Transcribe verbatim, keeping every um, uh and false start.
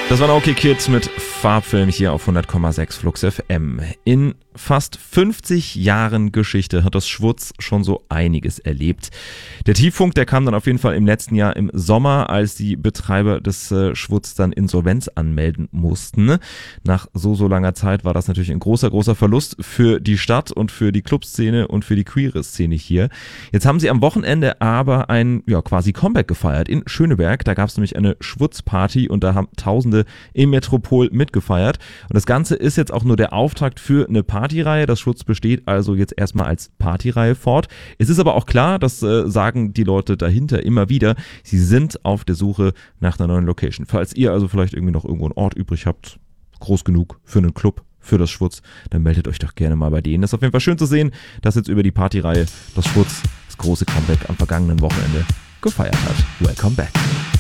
Das war ein OK Kids mit Farbfilm hier auf hundert Komma sechs Flux F M. In fast fünfzig Jahren Geschichte hat das Schwutz schon so einiges erlebt. Der Tiefpunkt, der kam dann auf jeden Fall im letzten Jahr im Sommer, als die Betreiber des äh, Schwutz dann Insolvenz anmelden mussten. Nach so, so langer Zeit war das natürlich ein großer, großer Verlust für die Stadt und für die Clubszene und für die queere Szene hier. Jetzt haben sie am Wochenende aber ein, ja, quasi Comeback gefeiert in Schöneberg. Da gab es nämlich eine Schwutz-Party und da haben Tausende im Metropol mitgefeiert. Und das Ganze ist jetzt auch nur der Auftakt für eine Partyreihe. Das Schwutz besteht also jetzt erstmal als Partyreihe fort. Es ist aber auch klar, das äh, sagen die Leute dahinter immer wieder, sie sind auf der Suche nach einer neuen Location. Falls ihr also vielleicht irgendwie noch irgendwo einen Ort übrig habt, groß genug für einen Club, für das Schwutz, dann meldet euch doch gerne mal bei denen. Das ist auf jeden Fall schön zu sehen, dass jetzt über die Partyreihe das Schwutz das große Comeback am vergangenen Wochenende gefeiert hat. Welcome back.